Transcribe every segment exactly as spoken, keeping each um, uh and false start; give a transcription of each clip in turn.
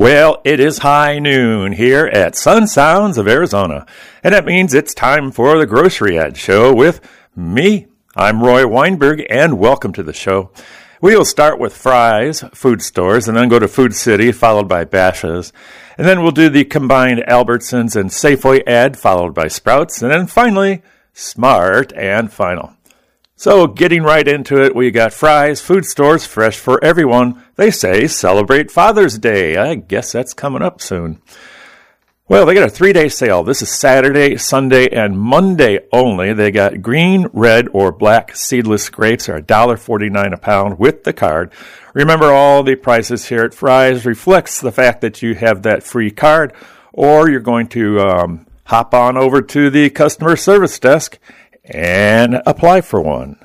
Well, it is high noon here at Sun Sounds of Arizona, and that means it's time for the Grocery Ad Show with me. I'm Roy Weinberg, and welcome to the show. We will start with Fry's Food Stores, and then go to Food City, followed by Bashas'. And then we'll do the combined Albertsons and Safeway ad, followed by Sprouts, and then finally, Smart and Final. So, getting right into it, we got Fry's Food Stores, fresh for everyone. They say celebrate Father's Day. I guess that's coming up soon. Well, they got a three-day sale. This is Saturday, Sunday, and Monday only. They got green, red, or black seedless grapes are one dollar forty-nine a pound with the card. Remember, all the prices here at Fry's reflects the fact that you have that free card, or you're going to um, hop on over to the customer service desk and apply for one.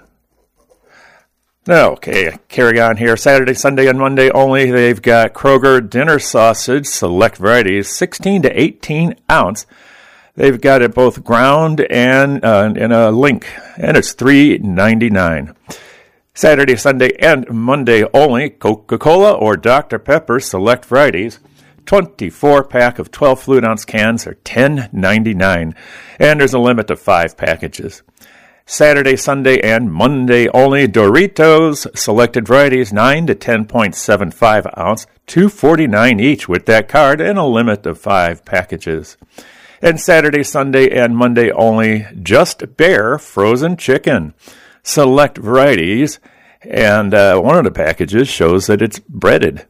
Okay, carry on here. Saturday, Sunday, and Monday only. They've got Kroger dinner sausage, select varieties, sixteen to eighteen ounce. They've got it both ground and uh, in a link, and it's three ninety-nine. Saturday, Sunday, and Monday only. Coca-Cola or Doctor Pepper, select varieties, twenty-four pack of twelve fluid ounce cans are ten ninety-nine, and there's a limit of five packages. Saturday, Sunday, and Monday only. Doritos, selected varieties, nine to ten point seven five ounce, two forty-nine each with that card, and a limit of five packages. And Saturday, Sunday, and Monday only. Just Bare frozen chicken, select varieties, and uh, one of the packages shows that it's breaded.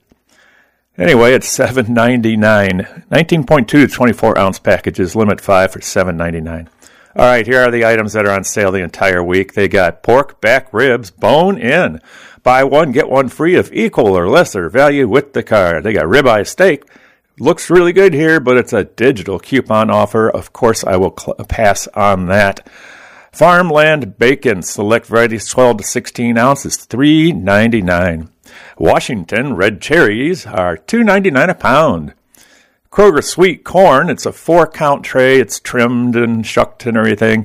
Anyway, it's seven ninety-nine. nineteen point two to twenty-four ounce packages, limit five for seven ninety-nine. All right, here are the items that are on sale the entire week. They got pork back ribs, bone in. Buy one, get one free of equal or lesser value with the card. They got ribeye steak. Looks really good here, but it's a digital coupon offer. Of course, I will cl- pass on that. Farmland bacon, select varieties, twelve to sixteen ounces, three ninety-nine. Washington red cherries are two ninety-nine a pound. Kroger sweet corn, it's a four-count tray. It's trimmed and shucked and everything.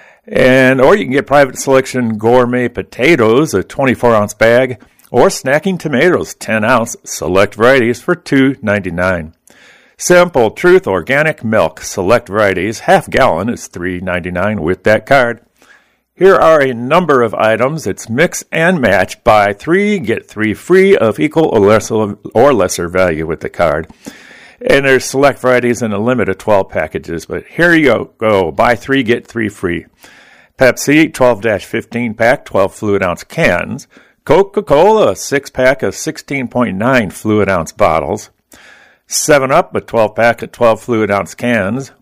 And or you can get private selection gourmet potatoes, a twenty-four ounce bag, or snacking tomatoes, ten ounce, select varieties for two ninety-nine. Simple Truth organic milk, select varieties, half gallon is three ninety-nine with that card. Here are a number of items. It's mix and match. Buy three, get three free of equal or lesser, or lesser value with the card. And there's select varieties and a limit of twelve packages. But here you go. go. Buy three, get three free. Pepsi, twelve to fifteen pack, twelve fluid ounce cans. Coca-Cola, six pack of sixteen point nine fluid ounce bottles. seven up, a twelve pack of twelve fluid ounce cans.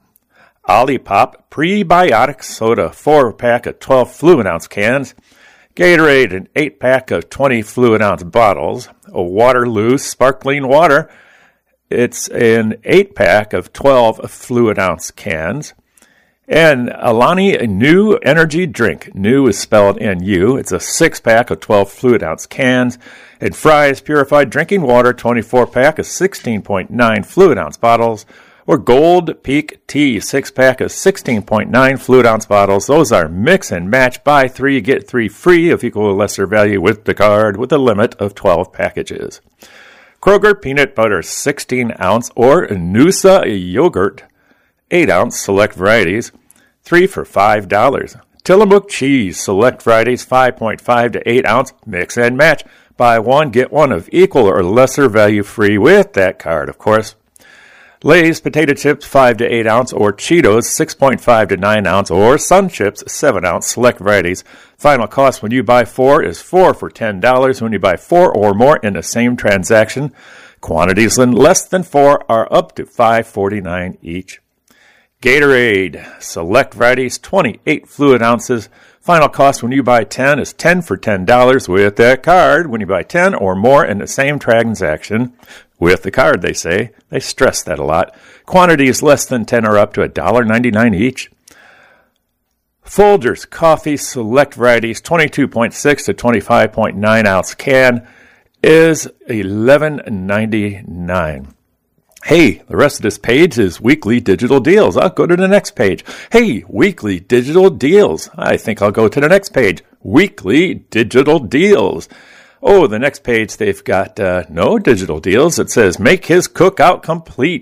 Olipop prebiotic soda, four pack of twelve fluid ounce cans. Gatorade, an eight pack of twenty fluid ounce bottles. A Waterloo sparkling water, it's an eight pack of twelve fluid ounce cans. And Alani New Energy Drink. New is spelled N U. It's a six pack of twelve fluid ounce cans. And Fry's Purified Drinking Water, twenty-four pack of sixteen point nine fluid ounce bottles. Or Gold Peak Tea, six pack of sixteen point nine fluid ounce bottles. Those are mix and match. Buy three, get three free of equal or lesser value with the card with a limit of twelve packages. Kroger Peanut Butter, sixteen ounce, or Noosa Yogurt, eight ounce, select varieties, three for five dollars. Tillamook Cheese, select varieties, five point five to eight ounce, mix and match. Buy one, get one of equal or lesser value free with that card, of course. Lay's Potato Chips, five to eight ounce, or Cheetos, six point five to nine ounce, or Sun Chips, seven ounce, select varieties. Final cost when you buy four is four for ten dollars. When you buy four or more in the same transaction, quantities less than four are up to five forty-nine each. Gatorade, select varieties, twenty-eight fluid ounces. Final cost when you buy ten is ten for ten dollars with that card. When you buy ten or more in the same transaction, with the card, they say. They stress that a lot. Quantities less than ten are up to one dollar ninety-nine each. Folgers Coffee, select varieties, twenty-two point six to twenty-five point nine ounce can is eleven ninety-nine. Hey, the rest of this page is weekly digital deals. I'll go to the next page. Hey, weekly digital deals. I think I'll go to the next page. Weekly digital deals. Oh, the next page, they've got uh, no digital deals. It says, make his cookout complete.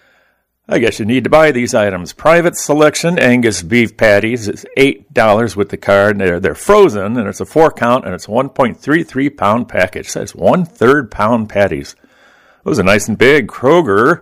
I guess you need to buy these items. Private Selection Angus beef patties is eight dollars with the card. They're, they're frozen, and it's a four count, and it's a one point three three pound package. It says one-third pound patties. Those are nice and big. Kroger,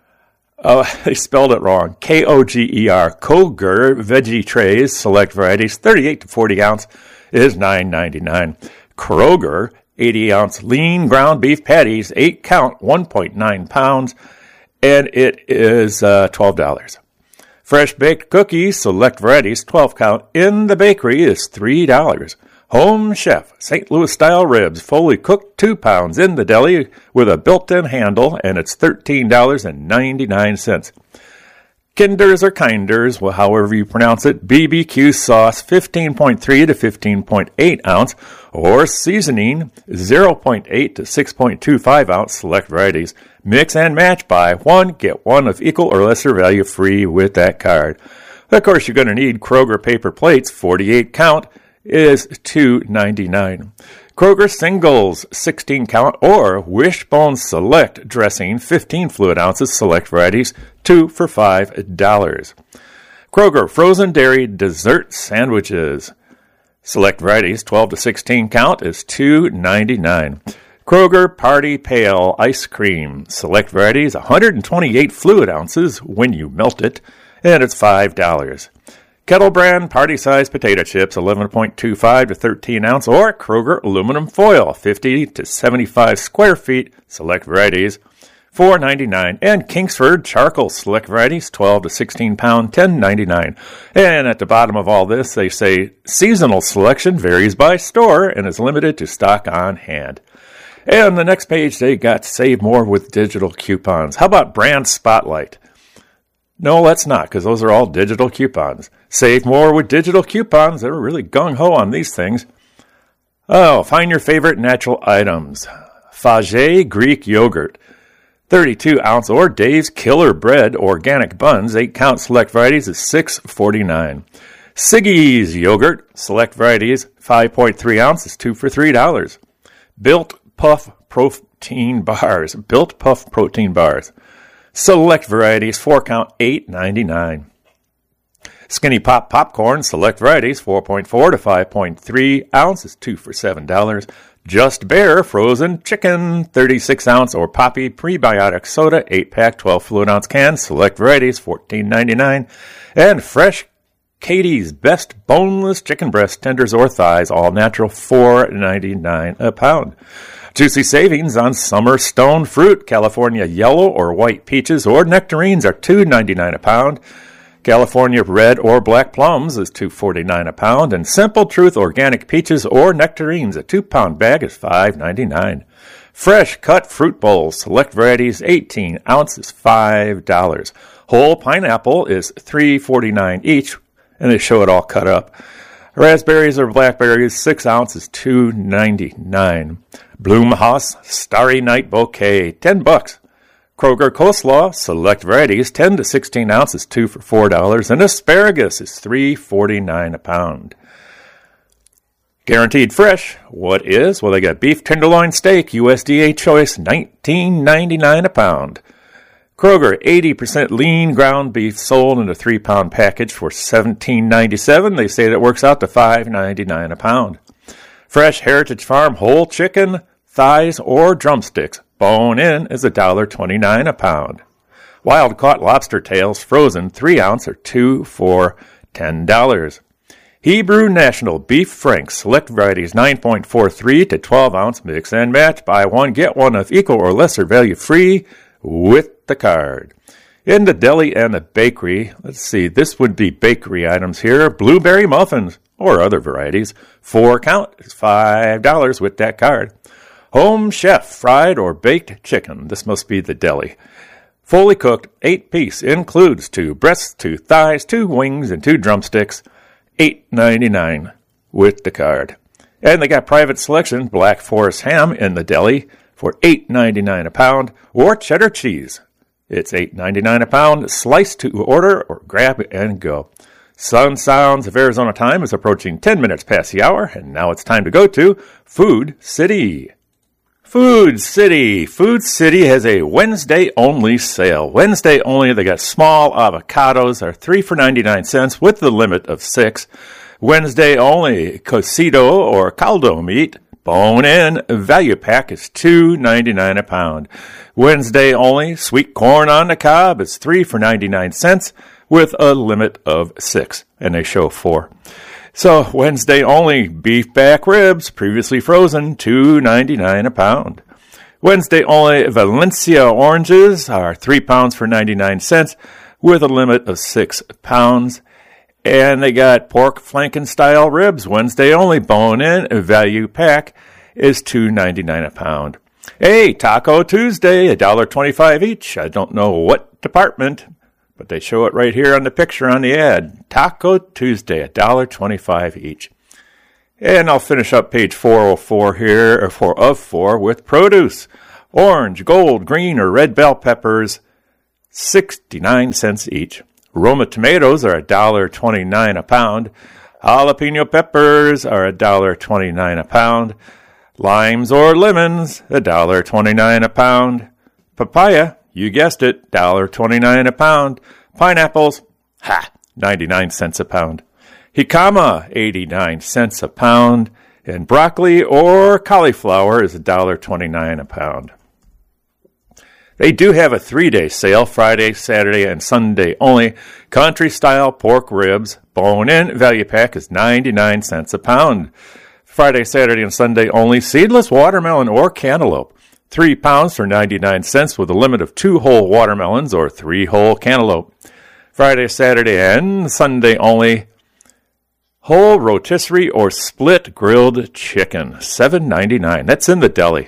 oh, they spelled it wrong. K O G E R, Kroger veggie trays, select varieties, thirty-eight to forty ounce, is nine ninety-nine. Kroger, eighty ounce lean ground beef patties, eight count, one point nine pounds, and it is uh, twelve dollars. Fresh baked cookies, select varieties, twelve count, in the bakery is three dollars. Home Chef, Saint Louis style ribs, fully cooked, two pounds, in the deli with a built-in handle, and it's thirteen dollars and ninety-nine cents. Kinders or Kinders, well, however you pronounce it, B B Q sauce, fifteen point three to fifteen point eight ounce, or seasoning, zero point eight to six point two five ounce, select varieties. Mix and match, buy one, get one of equal or lesser value free with that card. Of course, you're going to need Kroger paper plates, forty-eight count, is two ninety-nine. Kroger singles, sixteen count, or Wishbone Select dressing, fifteen fluid ounces, select varieties, two for five dollars. Kroger frozen dairy dessert sandwiches, select varieties, twelve to sixteen count, is two ninety-nine. Kroger Party Pale ice cream, select varieties, one hundred twenty-eight fluid ounces when you melt it, and it's five dollars. Kettle Brand Party Size Potato Chips, eleven point two five to thirteen ounce, or Kroger Aluminum Foil, fifty to seventy-five square feet, select varieties, four ninety-nine. And Kingsford Charcoal, select varieties, twelve to sixteen pound, ten ninety-nine. And at the bottom of all this, they say seasonal selection varies by store and is limited to stock on hand. And the next page, they got Save More with digital coupons. How about Brand Spotlight? No, let's not, because those are all digital coupons. Save more with digital coupons. They're really gung-ho on these things. Oh, find your favorite natural items. Fage Greek yogurt, thirty-two ounce, or Dave's Killer Bread organic buns, eight count, select varieties is six forty-nine. Siggy's yogurt, select varieties, five point three ounce, is two for three dollars. Built Puff protein bars, Built Puff protein bars, select varieties, four count, eight ninety-nine. Skinny Pop popcorn, select varieties, four point four to five point three ounces, two for seven dollars. Just Bear frozen chicken, thirty-six ounce, or Poppy prebiotic soda, eight pack, twelve fluid ounce can, select varieties, fourteen ninety-nine. And Fresh Katie's Best boneless chicken breast, tenders or thighs, all natural, four ninety-nine a pound. Juicy savings on summer stone fruit, California yellow or white peaches or nectarines are two ninety-nine a pound. California red or black plums is two forty-nine a pound, and Simple Truth organic peaches or nectarines, a two pound bag, is five ninety-nine. Fresh cut fruit bowls, select varieties, eighteen ounces, five dollars. Whole pineapple is three forty-nine each, and they show it all cut up. Raspberries or blackberries, six ounces, two ninety-nine. Bloomhaus Starry Night Bouquet, ten bucks. Kroger coleslaw, select varieties, ten to sixteen ounces, two for four dollars, and asparagus is three forty-nine a pound. Guaranteed fresh. What is? Well, they got beef tenderloin steak, U S D A choice, nineteen ninety-nine a pound. Kroger, eighty percent lean ground beef sold in a three pound package for seventeen ninety-seven. They say that works out to five ninety-nine a pound. Fresh Heritage Farm whole chicken, thighs, or drumsticks, bone in, is one dollar twenty-nine a pound. Wild caught lobster tails, frozen, three ounce, or two for ten dollars. Hebrew National Beef Franks, select varieties, nine point four three to twelve ounce, mix and match, buy one, get one of equal or lesser value free with the card. In the deli and the bakery, let's see, this would be bakery items here. Blueberry muffins or other varieties, four count, is five dollars with that card. Home Chef fried or baked chicken, this must be the deli. Fully cooked, eight piece, includes two breasts, two thighs, two wings, and two drumsticks, eight ninety-nine with the card. And they got Private Selection Black Forest ham in the deli for eight ninety-nine a pound, or cheddar cheese. It's eight ninety-nine a pound, sliced to order or grab and go. Sun Sounds of Arizona time is approaching ten minutes past the hour, and now it's time to go to Food City. Food City. Food City has a Wednesday-only sale. Wednesday only, they got small avocados, are three for ninety-nine cents with the limit of six. Wednesday only, cocido or caldo meat, bone-in, value pack is two ninety-nine a pound. Wednesday only, sweet corn on the cob is three for ninety-nine cents with a limit of six, and they show four. So Wednesday only, beef back ribs, previously frozen, two ninety-nine a pound. Wednesday only, Valencia oranges are three pounds for ninety-nine cents with a limit of six pounds. And they got pork flanken style ribs, Wednesday only, bone-in, value pack is two ninety-nine a pound. Hey, Taco Tuesday, one dollar twenty-five each. I don't know what department, but they show it right here on the picture on the ad. Taco Tuesday, one dollar twenty-five each. And I'll finish up page four oh four here, or four of four, with produce. Orange, gold, green, or red bell peppers, sixty-nine cents each. Roma tomatoes are one dollar twenty-nine a pound. Jalapeno peppers are one dollar twenty-nine a pound. Limes or lemons, one dollar twenty-nine a pound. Papaya, you guessed it, one dollar twenty-nine a pound. Pineapples, ha, ninety-nine cents a pound. Jicama, eighty-nine cents a pound. And broccoli or cauliflower is one dollar twenty-nine a pound. They do have a three-day sale, Friday, Saturday, and Sunday only. Country-style pork ribs, bone-in, value pack is ninety-nine cents a pound. Friday, Saturday, and Sunday only. Seedless watermelon or cantaloupe, three pounds for ninety-nine cents with a limit of two whole watermelons or three whole cantaloupe. Friday, Saturday, and Sunday only. Whole rotisserie or split grilled chicken, seven ninety-nine. That's in the deli.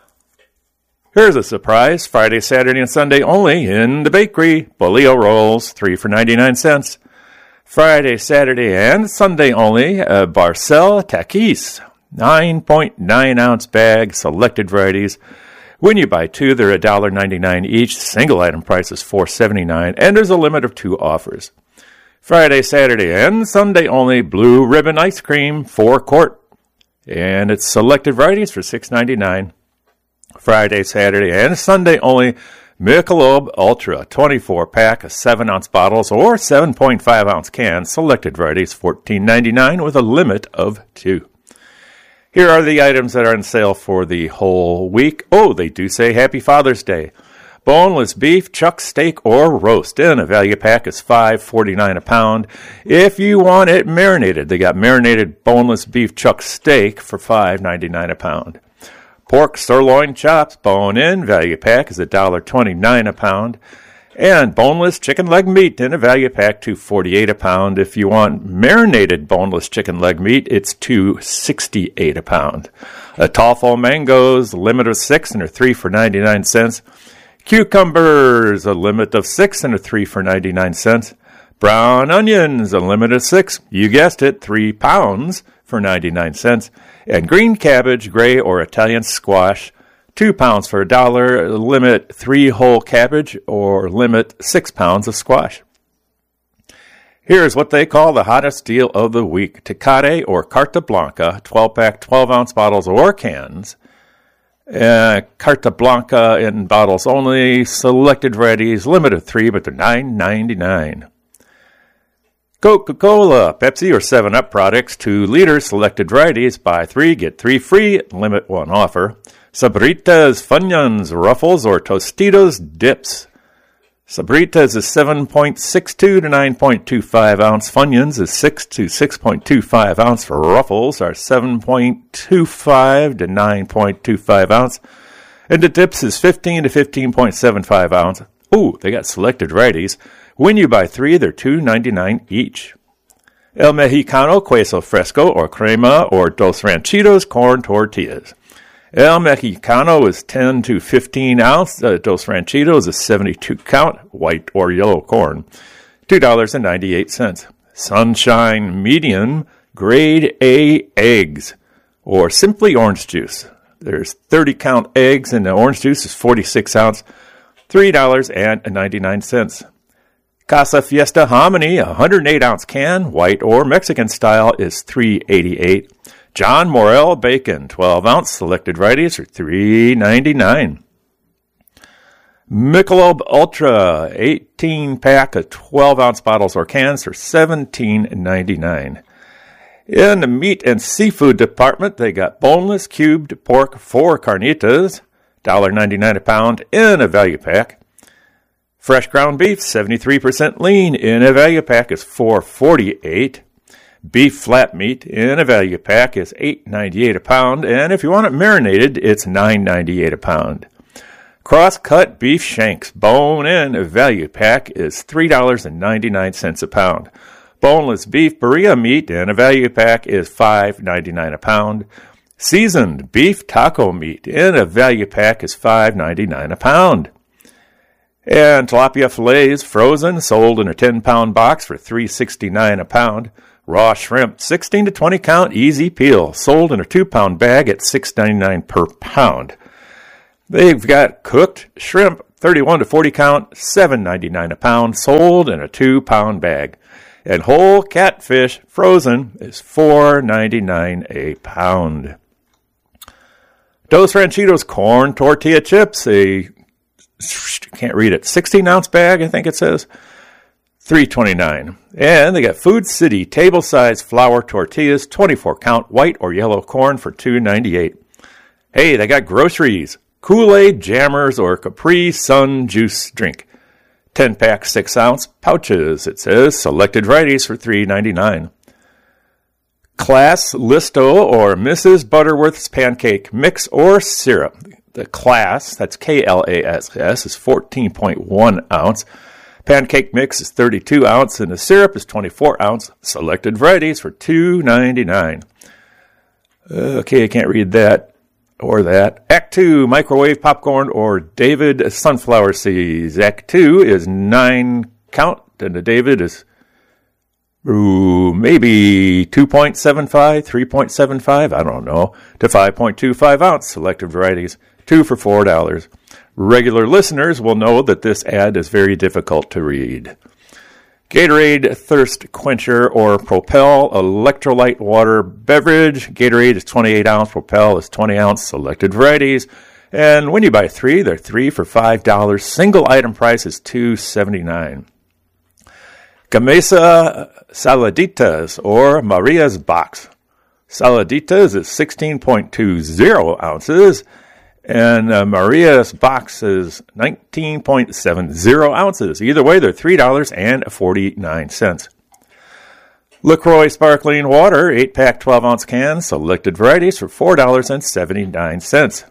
Here's a surprise. Friday, Saturday, and Sunday only in the bakery. Bolillo rolls, three for ninety-nine cents. Friday, Saturday, and Sunday only. Uh, Barcel Taquis, nine point nine ounce bag, selected varieties. When you buy two, they're one dollar ninety-nine each. Single item price is four seventy-nine, and there's a limit of two offers. Friday, Saturday, and Sunday only. Blue Ribbon ice cream, four quart, and it's selected varieties for six ninety-nine. Friday, Saturday, and Sunday only. Michelob Ultra, twenty-four pack of seven ounce bottles or seven point five ounce cans. Selected varieties, fourteen ninety-nine with a limit of two. Here are the items that are on sale for the whole week. Oh, they do say Happy Father's Day. Boneless beef, chuck steak, or roast in a value pack is five forty-nine a pound. If you want it marinated, they got marinated boneless beef chuck steak for five ninety-nine a pound. Pork sirloin chops, bone-in, value pack is one dollar twenty-nine a pound. And boneless chicken leg meat in a value pack, two forty-eight a pound. If you want marinated boneless chicken leg meat, it's two sixty-eight a pound. A Toffel mangoes, limit of six and are three for ninety-nine cents. Cucumbers, a limit of six and are three for ninety-nine cents. Brown onions, a limit of six. You guessed it, three pounds for ninety-nine cents. And green cabbage, gray or Italian squash, two pounds for a dollar. Limit three whole cabbage or limit six pounds of squash. Here's what they call the hottest deal of the week. Tecate or Carta Blanca, twelve pack, twelve ounce bottles or cans. Uh, Carta Blanca in bottles only. Selected varieties, limit of three, but they're nine ninety-nine. Coca-Cola, Pepsi, or seven up products, two liters, selected varieties, buy three, get three free, limit one offer. Sabritas, Funyuns, Ruffles, or Tostitos dips. Sabritas is seven point six two to nine point two five ounce. Funyuns is six to six point two five ounce. For Ruffles are seven point two five to nine point two five ounce. And the dips is fifteen to fifteen point seven five ounce. Ooh, they got selected varieties. When you buy three, they're two ninety-nine each. El Mexicano, Queso Fresco, or Crema, or Dos Ranchitos, corn tortillas. El Mexicano is ten to fifteen ounce. Uh, Dos Ranchitos is seventy-two count, white or yellow corn. two dollars and ninety-eight cents. Sunshine Medium, grade A eggs, or simply orange juice. There's thirty count eggs, and the orange juice is forty-six ounce, three dollars and ninety-nine cents. Casa Fiesta Hominy, a one hundred eight ounce can, white or Mexican style, is three eighty-eight. John Morel Bacon, twelve ounce, selected varieties are three ninety-nine. Michelob Ultra, eighteen pack of twelve ounce bottles or cans are seventeen ninety-nine. In the meat and seafood department, they got boneless cubed pork, four carnitas, one ninety-nine a pound in a value pack. Fresh ground beef, seventy-three percent lean in a value pack is four forty-eight. Beef flat meat in a value pack is eight ninety-eight a pound, and if you want it marinated, it's nine ninety-eight a pound. Cross-cut beef shanks, bone in a value pack is three ninety-nine a pound. Boneless beef Berea meat in a value pack is five ninety-nine a pound. Seasoned beef taco meat in a value pack is five ninety-nine a pound. And tilapia fillets frozen sold in a ten pound box for three sixty-nine a pound. Raw shrimp sixteen to twenty count easy peel sold in a two pound bag at six ninety-nine per pound. They've got cooked shrimp thirty-one to forty count seven ninety-nine a pound sold in a two pound bag. And whole catfish frozen is four ninety-nine a pound. Dos Ranchitos corn tortilla chips, a can't read it, sixteen ounce bag, I think it says, three twenty-nine. And they got Food City table size flour tortillas, twenty-four count white or yellow corn for two ninety-eight. Hey, they got groceries, Kool-Aid, Jammers, or Capri Sun juice drink. ten pack six ounce pouches, it says, selected varieties for three ninety-nine. Class Listo or Missus Butterworth's pancake mix or syrup. The Class, that's K L A S S, is fourteen point one ounce. Pancake mix is thirty-two ounce, and the syrup is twenty-four ounce. Selected varieties for two ninety-nine. Okay, I can't read that or that. Act two, microwave popcorn or David sunflower seeds. Act two is nine count, and the David is ooh, maybe two point seven five, three point seven five, I don't know, to five point two five ounce. Selected varieties, two for four dollars. Regular listeners will know that this ad is very difficult to read. Gatorade Thirst Quencher or Propel electrolyte water beverage. Gatorade is twenty-eight ounce. Propel is twenty ounce. Selected varieties. And when you buy three, they're three for five dollars. Single item price is two seventy-nine. Gamesa Saladitas or Maria's Box. Saladitas is sixteen point two zero ounces. And uh, Maria's Box is nineteen point seven zero ounces. Either way, they're three dollars and forty-nine cents. LaCroix Sparkling Water, eight pack twelve ounce cans, selected varieties for four dollars and seventy-nine cents.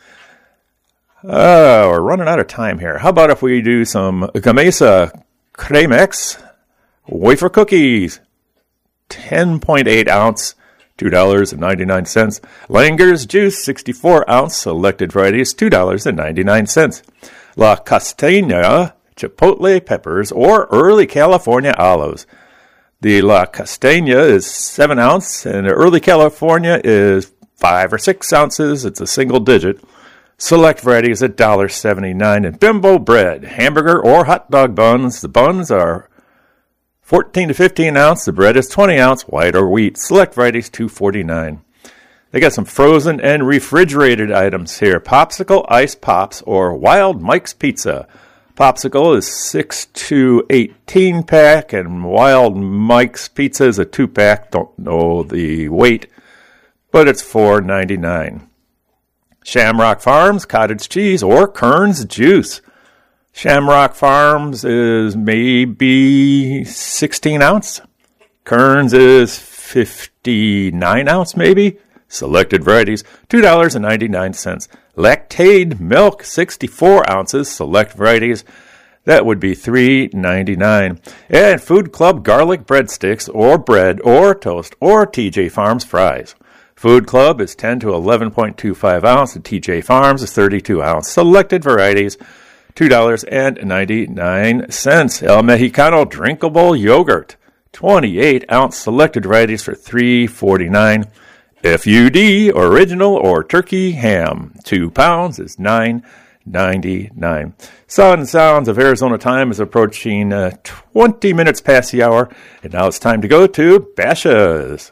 Uh, we're running out of time here. How about if we do some Gamesa Cremex wafer cookies, ten point eight ounce, two dollars and ninety-nine cents. Langer's Juice, sixty-four ounce, selected varieties, two dollars and ninety-nine cents. La Castaña Chipotle Peppers or Early California Olives. The La Castaña is seven ounce, and the Early California is five or six ounces. It's a single digit. Select varieties at one dollar and seventy-nine cents. And Bimbo Bread, hamburger or hot dog buns. The buns are fourteen to fifteen ounce. The bread is twenty ounce, white or wheat. Select varieties, two forty-nine. They got some frozen and refrigerated items here. Popsicle Ice Pops or Wild Mike's Pizza. Popsicle is six to eighteen pack, and Wild Mike's Pizza is a two pack. Don't know the weight, but it's four ninety-nine. Shamrock Farms Cottage Cheese or Kern's Juice. Shamrock Farms is maybe sixteen ounce. Kern's is fifty-nine ounce maybe. Selected varieties, two dollars and ninety-nine cents. Lactaid Milk, sixty-four ounces. Select varieties, that would be three ninety-nine. And Food Club Garlic Breadsticks or bread or toast or T J Farms fries. Food Club is ten to eleven point two five ounce, and T J Farms is thirty-two ounce. Selected varieties, two dollars and ninety-nine cents. El Mexicano Drinkable Yogurt, twenty-eight ounce. Selected varieties for three forty-nine. F U D Original or Turkey Ham, two pounds is nine ninety-nine. Sound and Sounds of Arizona time is approaching uh, twenty minutes past the hour, and now it's time to go to Bashas'.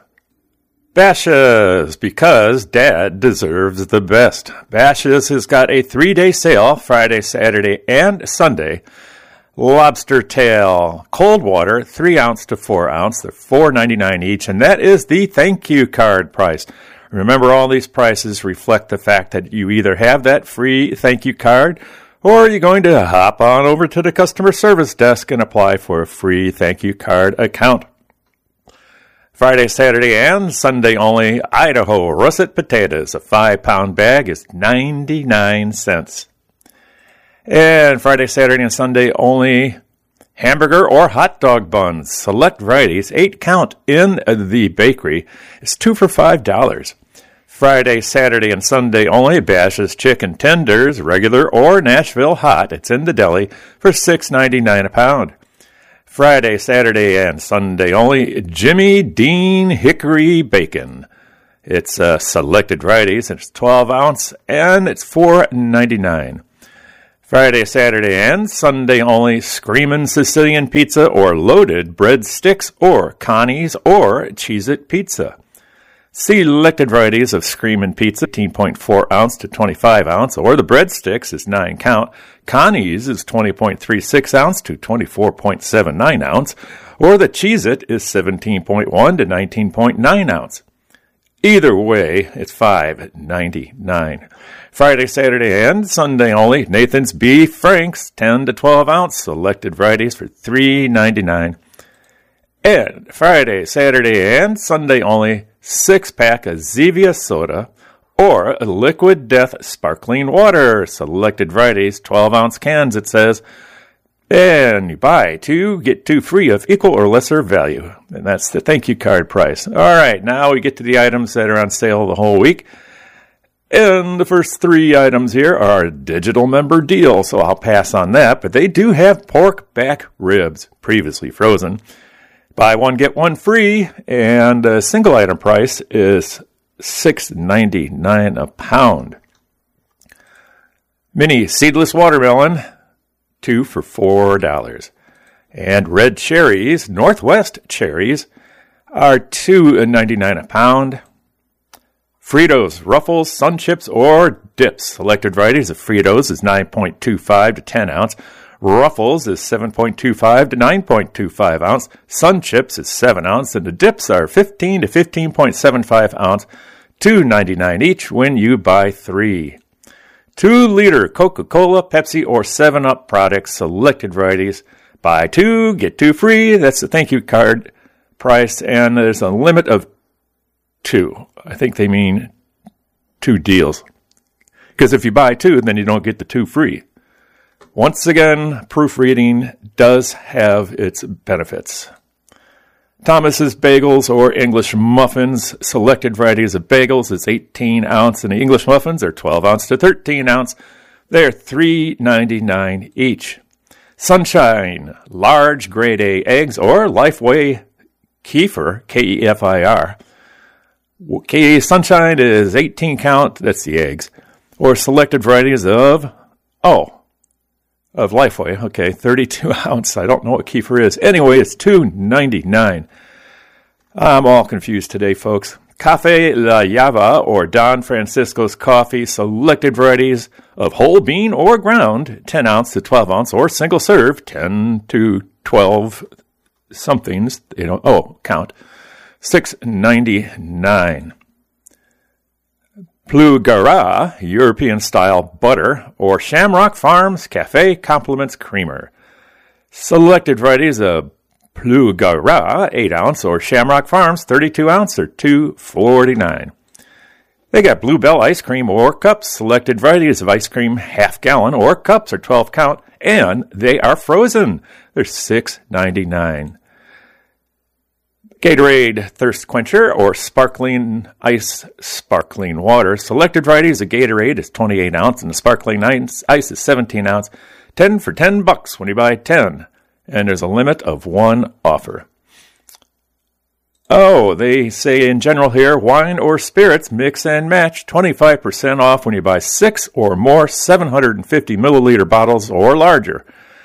Bashas', because Dad deserves the best. Bashas' has got a three-day sale, Friday, Saturday, and Sunday. Lobster tail, cold water, three ounce to four ounce. They're four ninety-nine each, and that is the thank you card price. Remember, all these prices reflect the fact that you either have that free thank you card, or you're going to hop on over to the customer service desk and apply for a free thank you card account. Friday, Saturday, and Sunday only, Idaho russet potatoes. A five-pound bag is ninety-nine cents. And Friday, Saturday, and Sunday only, hamburger or hot dog buns. Select varieties, eight count in the bakery. It's two for five dollars. Friday, Saturday, and Sunday only, Bashas' chicken tenders, regular or Nashville hot. It's in the deli for six ninety-nine a pound. Friday, Saturday, and Sunday only, Jimmy Dean Hickory Bacon. It's uh, selected varieties. It's twelve ounce, and it's four ninety-nine. Friday, Saturday, and Sunday only, Screamin' Sicilian Pizza or loaded breadsticks or Connie's or Cheez-It Pizza. Selected varieties of Screamin' Pizza, eighteen point four ounce to twenty-five ounce, or the breadsticks is nine count. Connie's is twenty point three six ounce to twenty-four point seven nine ounce, or the Cheez-It is seventeen point one to nineteen point nine ounce. Either way, it's five ninety-nine. Friday, Saturday, and Sunday only, Nathan's Beef Franks, ten to twelve ounce, selected varieties for three ninety-nine. And Friday, Saturday, and Sunday only, six-pack of Zevia soda or Liquid Death sparkling water. Selected varieties, twelve ounce cans, it says. And you buy two, get two free of equal or lesser value. And that's the thank you card price. All right, now we get to the items that are on sale the whole week. And the first three items here are digital member deal, so I'll pass on that. But they do have pork back ribs, previously frozen. Buy one, get one free, and the single item price is six ninety-nine a pound. Mini seedless watermelon, two for four dollars. And red cherries, Northwest cherries, are two ninety-nine a pound. Fritos, Ruffles, Sun Chips, or dips. Selected varieties of Fritos is nine point two five to ten ounce. Ruffles is seven point two five to nine point two five ounce. Sun Chips is seven ounce, and the dips are fifteen to fifteen point seven five ounce, two ninety-nine each when you buy three. Two liter Coca-Cola, Pepsi, or seven up products, selected varieties. Buy two, get two free. That's the thank you card price, and there's a limit of two. I think they mean two deals. Because if you buy two, then you don't get the two free. Once again, proofreading does have its benefits. Thomas's Bagels or English Muffins, selected varieties of bagels is eighteen ounce, and the English Muffins are twelve ounce to thirteen ounce. They're three ninety-nine each. Sunshine, large grade A eggs or Lifeway Kefir, K E F I R. K Sunshine is eighteen count, that's the eggs, or selected varieties of, oh, of Lifeway, okay, thirty-two ounce. I don't know what kefir is. Anyway, it's two ninety-nine. I'm all confused today, folks. Cafe La Java or Don Francisco's coffee, selected varieties of whole bean or ground, ten ounce to twelve ounce, or single serve, ten to twelve somethings. You know, oh, count. six ninety-nine. Plugara, European-style butter, or Shamrock Farms Cafe Compliments Creamer. Selected varieties of Plugara, eight ounce, or Shamrock Farms, thirty-two ounce, or two forty-nine. They got Bluebell ice cream or cups, selected varieties of ice cream, half gallon, or cups, or twelve count, and they are frozen. They're six ninety-nine. Gatorade Thirst Quencher or Sparkling Ice Sparkling Water. Selected varieties of Gatorade is twenty-eight ounce and the Sparkling Ice is seventeen ounce. ten for ten bucks when you buy ten. And there's a limit of one offer. Oh, they say in general here, wine or spirits, mix and match, twenty-five percent off when you buy six or more seven hundred fifty milliliter bottles or larger.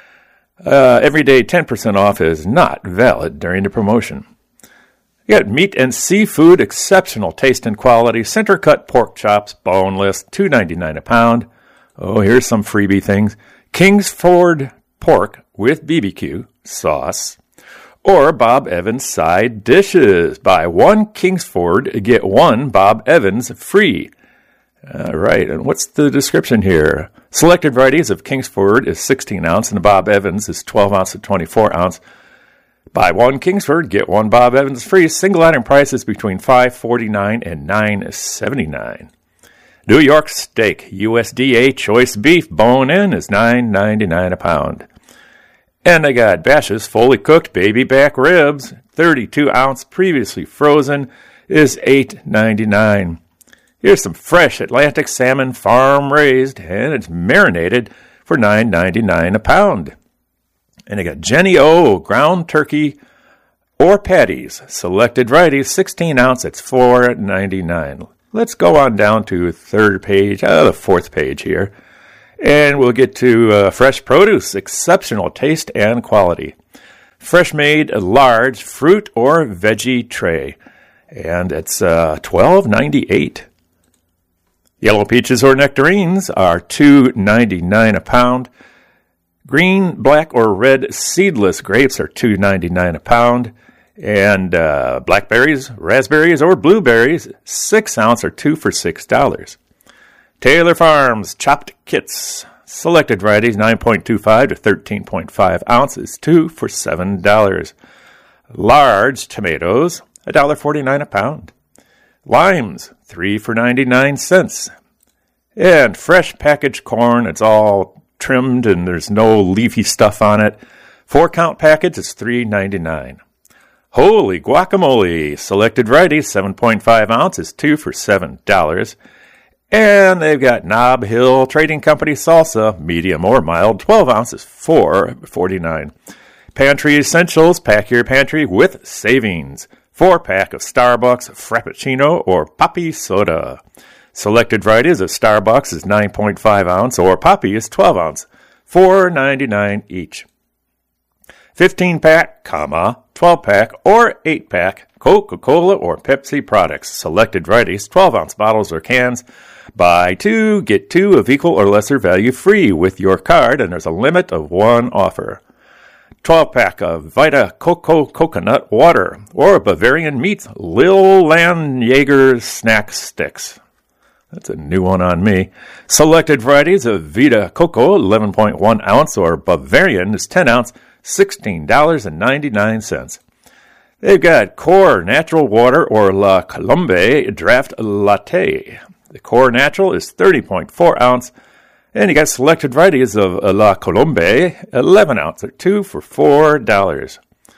Uh, every day ten percent off is not valid during the promotion. You got meat and seafood, exceptional taste and quality, center-cut pork chops, boneless, two ninety-nine a pound. Oh, here's some freebie things. Kingsford pork with B B Q sauce. Or Bob Evans side dishes. Buy one Kingsford, get one Bob Evans free. All right, and what's the description here? Selected varieties of Kingsford is sixteen ounce, and the Bob Evans is twelve ounce to twenty-four ounce. Buy one Kingsford, get one Bob Evans free. Single item price is between five forty-nine and nine seventy-nine. New York steak, U S D A choice beef, bone in is nine ninety-nine a pound. And they got Bash's fully cooked baby back ribs, thirty-two ounce, previously frozen, is eight ninety-nine. Here's some fresh Atlantic salmon, farm raised, and it's marinated for nine ninety-nine a pound. And they got Jenny O ground turkey or patties, selected varieties, sixteen ounce, it's four ninety-nine. Let's go on down to third page, uh, the fourth page here. And we'll get to uh, fresh produce, exceptional taste and quality. Fresh made large fruit or veggie tray. And it's uh, twelve ninety-eight. Yellow peaches or nectarines are two ninety-nine a pound. Green, black, or red seedless grapes are two ninety-nine a pound. And uh, blackberries, raspberries, or blueberries, six ounce, are two for six dollars. Taylor Farms chopped kits, selected varieties nine point two five to thirteen point five ounces, two for seven dollars. Large tomatoes, one dollar forty-nine a pound. Limes, three for ninety-nine cents. And fresh packaged corn, it's all trimmed and there's no leafy stuff on it. Four count package is three ninety-nine. Holy guacamole, selected varieties seven point five ounces, two for seven dollars. And they've got Nob Hill Trading Company salsa, medium or mild, twelve ounces, four forty-nine. Pantry Essentials, pack your pantry with savings. Four pack of Starbucks Frappuccino or Poppy soda. Selected varieties of Starbucks is nine point five ounce or Poppy is twelve ounce, four ninety-nine each. fifteen pack, comma, twelve pack or eight pack Coca-Cola or Pepsi products. Selected varieties, twelve ounce bottles or cans. Buy two, get two of equal or lesser value free with your card, and there's a limit of one offer. twelve pack of Vita Coco Coconut Water or Bavarian Meats Lil Land Jaeger Snack Sticks. That's a new one on me. Selected varieties of Vita Coco, eleven point one ounce, or Bavarian is ten ounce, sixteen ninety-nine. They've got Core Natural Water or La Colombe Draft Latte. The Core Natural is thirty point four ounce. And you got selected varieties of La Colombe, eleven ounce, or two for four dollars.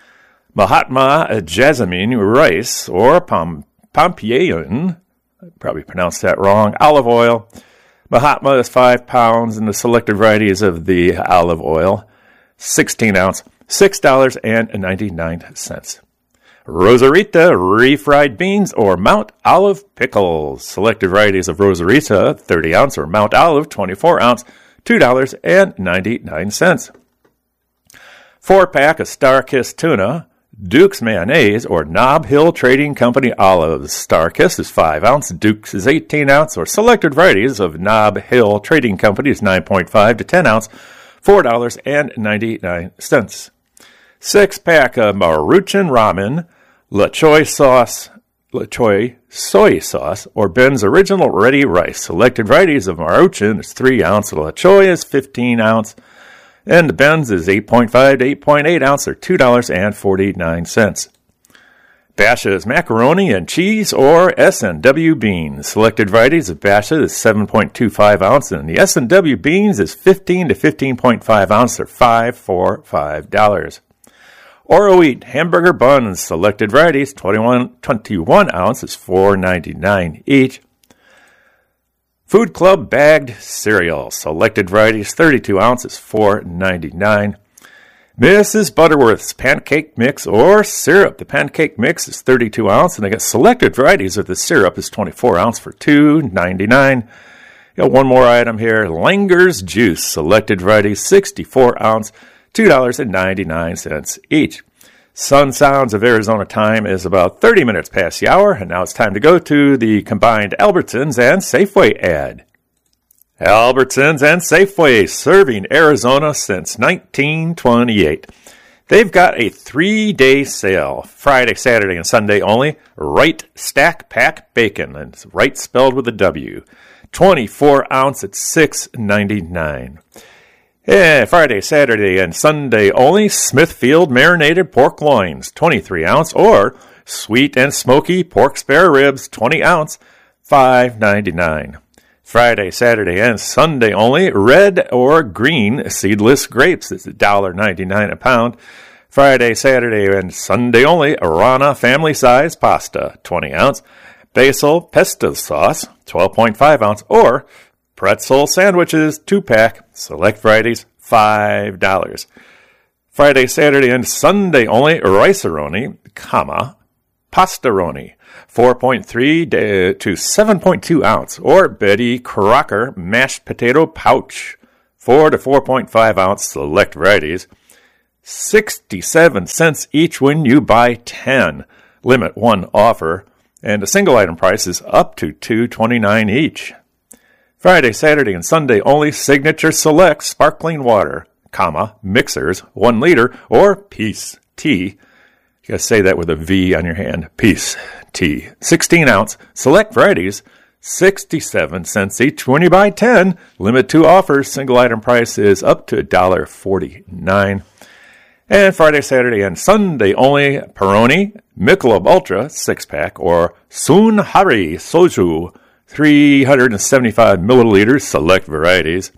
Mahatma Jasmine Rice or Pom- Pompeian, I probably pronounced that wrong, olive oil. Mahatma is five pounds, and the selected varieties of the olive oil, sixteen ounce, six dollars and ninety-nine cents. Rosarita refried beans or Mount Olive pickles. Selected varieties of Rosarita, thirty ounce, or Mount Olive, twenty-four ounce, two dollars and ninety-nine cents. Four pack of Starkiss tuna, Duke's mayonnaise, or Nob Hill Trading Company olives. Starkiss is five ounce, Duke's is eighteen ounce, or selected varieties of Nob Hill Trading Company is nine point five to ten ounce, four dollars and ninety-nine cents. Six pack of Maruchan ramen, La Choy sauce, La Choy soy sauce, or Ben's original ready rice. Selected varieties of Maruchan is three ounce, La Choy is fifteen ounce, and the Ben's is eight point five to eight point eight ounce, or two dollars and forty-nine cents. Basha's macaroni and cheese or S and W beans. Selected varieties of Basha is seven point two five ounce, and the S and W beans is fifteen to fifteen point five ounce, or five for five dollars. Oro Wheat hamburger buns, selected varieties, twenty-one, twenty-one ounces, four ninety-nine each. Food Club bagged cereal, selected varieties, thirty-two ounces, four ninety-nine. Missus Butterworth's pancake mix or syrup. The pancake mix is thirty-two ounce, and they got selected varieties of the syrup is twenty-four ounce for two ninety-nine. Got one more item here. Langer's juice, selected varieties, sixty-four ounce, two ninety-nine each. Sun Sounds of Arizona time is about thirty minutes past the hour, and now it's time to go to the combined Albertsons and Safeway ad. Albertsons and Safeway, serving Arizona since nineteen twenty-eight. They've got a three-day sale, Friday, Saturday, and Sunday only. Right Stack Pack Bacon, and it's right spelled with a W. twenty-four ounce at six ninety-nine. Yeah, Friday, Saturday, and Sunday only. Smithfield marinated pork loins, twenty-three ounce, or sweet and smoky pork spare ribs, twenty ounce, five ninety-nine. Friday, Saturday, and Sunday only. Red or green seedless grapes. It's one ninety-nine a pound. Friday, Saturday, and Sunday only. Arana family size pasta, twenty ounce. Basil pesto sauce, twelve point five ounce. Or pretzel sandwiches, two pack. Select varieties, five dollars. Friday, Saturday, and Sunday only. Rice-A-Roni, comma, Pastaroni, four point three to seven point two ounce, or Betty Crocker mashed potato pouch, four to four point five ounce, select varieties, sixty-seven cents each when you buy ten. Limit one offer, and the single item price is up to two twenty-nine each. Friday, Saturday, and Sunday only. Signature Select sparkling water, comma, mixers, one liter, or Peace Tea. You gotta say that with a V on your hand. Peace Tea. sixteen ounce. Select varieties. sixty-seven cents each when you buy ten. Limit two offers. Single item price is up to one forty-nine. And Friday, Saturday, and Sunday only. Peroni, Michelob Ultra, six pack, or Sunhari Soju, three hundred seventy-five milliliters. Select varieties.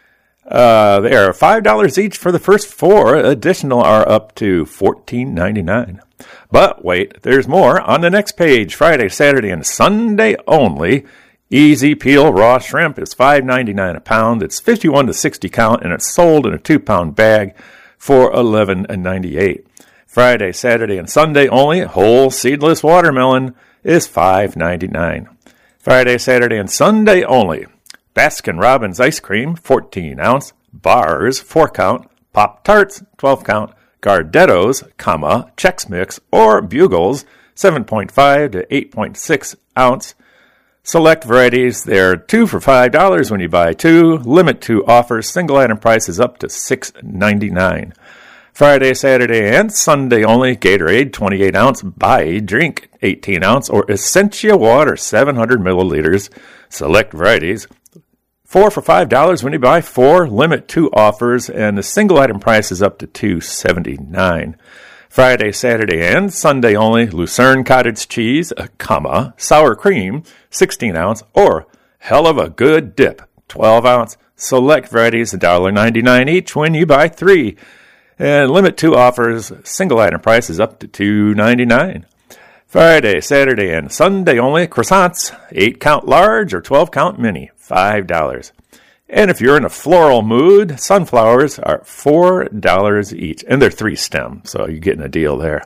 Uh, they are five dollars each for the first four. Additional are up to fourteen ninety-nine. But wait, there's more on the next page. Friday, Saturday, and Sunday only. Easy Peel raw shrimp is five ninety-nine a pound. It's fifty-one to sixty count, and it's sold in a two-pound bag for eleven ninety-eight. Friday, Saturday, and Sunday only. Whole seedless watermelon is five ninety-nine. Friday, Saturday, and Sunday only. Baskin-Robbins ice cream, fourteen ounce. Bars, four count. Pop-Tarts, twelve count. Gardettos, comma, Chex Mix, or Bugles, seven point five to eight point six ounce. Select varieties, they're two for five dollars when you buy two. Limit two offers. Single item price is up to six ninety-nine. Friday, Saturday, and Sunday only. Gatorade, twenty-eight ounce. Buy drink, eighteen ounce. Or Essentia water, seven hundred milliliters. Select varieties. Four for five dollars when you buy four. Limit two offers, and the single item price is up to two seventy-nine. Friday, Saturday, and Sunday only. Lucerne cottage cheese, a comma, sour cream, sixteen ounce, or hell of a good dip, twelve ounce. Select varieties, one ninety-nine each when you buy three. And limit two offers. Single item price is up to two ninety-nine. Friday, Saturday, and Sunday only. Croissants, eight count large or twelve count mini, five dollars. And if you're in a floral mood, sunflowers are four dollars each. And they're three stem, so you're getting a deal there.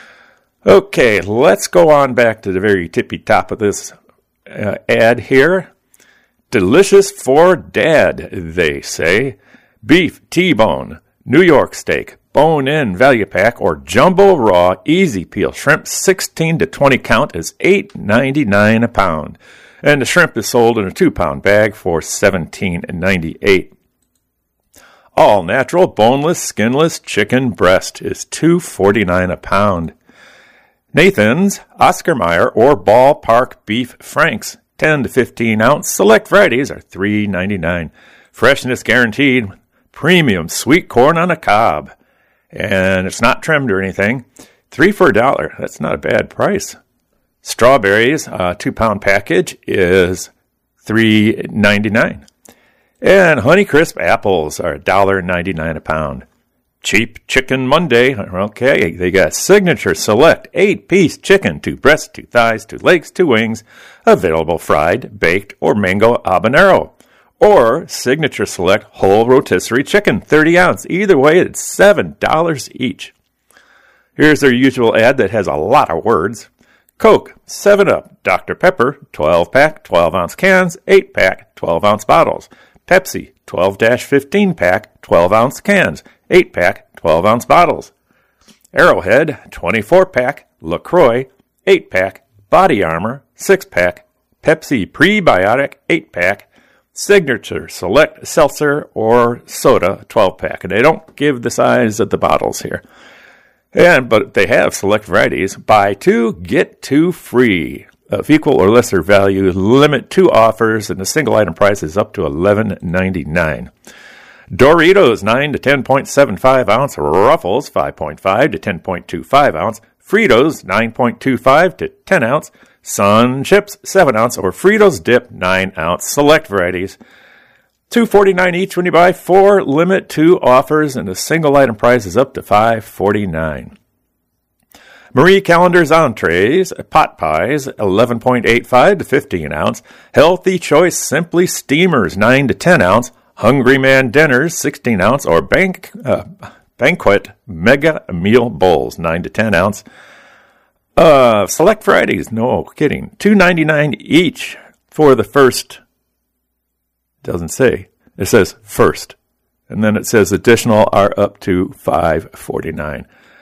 Okay, let's go on back to the very tippy top of this uh, ad here. Delicious for Dad, they say. Beef T-bone, New York steak, bone-in value pack, or jumbo raw easy peel shrimp, sixteen to twenty count, is eight ninety-nine a pound. And the shrimp is sold in a two-pound bag for seventeen ninety-eight. All natural, boneless, skinless chicken breast is two forty-nine a pound. Nathan's, Oscar Mayer, or Ballpark Beef Franks, ten to fifteen ounce. Select varieties are three ninety-nine. Freshness guaranteed. Premium sweet corn on a cob. And it's not trimmed or anything. Three for a dollar. That's not a bad price. Strawberries, a two-pound package, is three ninety-nine. And Honeycrisp apples are one ninety-nine a pound. Cheap Chicken Monday. Okay, they got Signature Select eight-piece chicken, two breasts, two thighs, two legs, two wings, available fried, baked, or mango habanero. Or Signature Select Whole Rotisserie Chicken, thirty ounce. Either way, it's seven dollars each. Here's their usual ad that has a lot of words. Coke, seven up, Doctor Pepper, twelve pack, twelve ounce cans, eight pack, twelve ounce bottles. Pepsi, twelve to fifteen pack, twelve ounce cans, eight pack, twelve ounce bottles. Arrowhead, twenty-four pack, LaCroix, eight pack, Body Armor, six pack, Pepsi Prebiotic, eight pack, Signature Select Seltzer or Soda, twelve pack. And they don't give the size of the bottles here. And but they have select varieties. Buy two, get two free. Of equal or lesser value, limit two offers, and the single item price is up to eleven ninety-nine. Doritos, nine to ten point seven five ounce. Ruffles, five point five to ten point two five ounce. Fritos, nine point two five to ten ounce. Sun Chips, seven ounce. Or Fritos Dip, nine ounce. Select varieties. two forty-nine each when you buy four. Limit two offers, and the single item price is up to five forty-nine. Marie Callender's entrees, pot pies, eleven point eight five to fifteen ounce. Healthy Choice Simply Steamers, nine to ten ounce. Hungry Man Dinners, sixteen ounce. Or bank, uh, Banquet Mega Meal Bowls, nine to ten ounce. Uh, select varieties, no kidding, two ninety-nine each for the first. Doesn't say. It says first. And then it says additional are up to five forty-nine.